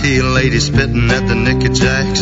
see a lady spitting at the Nicky Jacks.